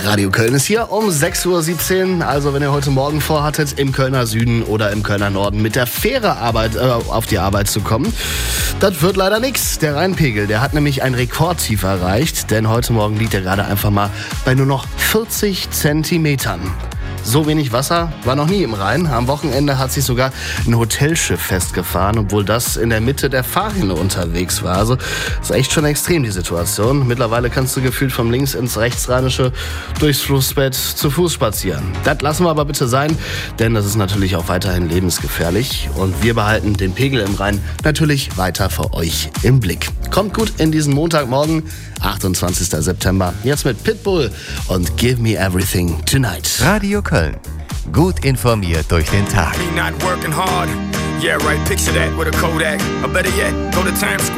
Radio Köln ist hier um 6:17 Uhr. Also wenn ihr heute Morgen vorhattet, im Kölner Süden oder im Kölner Norden mit der Fähre auf die Arbeit zu kommen, das wird leider nichts. Der Rheinpegel, der hat nämlich ein Rekordtief erreicht, denn heute Morgen liegt er gerade einfach mal bei nur noch 40 Zentimetern. So wenig Wasser war noch nie im Rhein. Am Wochenende hat sich sogar ein Hotelschiff festgefahren, obwohl das in der Mitte der Fahrrinne unterwegs war. Also ist echt schon extrem, die Situation. Mittlerweile kannst du gefühlt vom links ins rechtsrheinische durchs Flussbett zu Fuß spazieren. Das lassen wir aber bitte sein, denn das ist natürlich auch weiterhin lebensgefährlich. Und wir behalten den Pegel im Rhein natürlich weiter für euch im Blick. Kommt gut in diesen Montagmorgen, 28. September. Jetzt mit Pitbull und Give Me Everything Tonight. Radio Köln. Gut informiert durch den Tag. Me not working hard. Yeah, right. Picture that with a Kodak. Or better yet, go to Times Square.